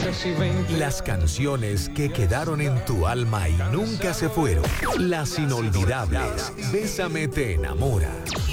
Las canciones que quedaron en tu alma y nunca se fueron. Las inolvidables. Bésame te enamora.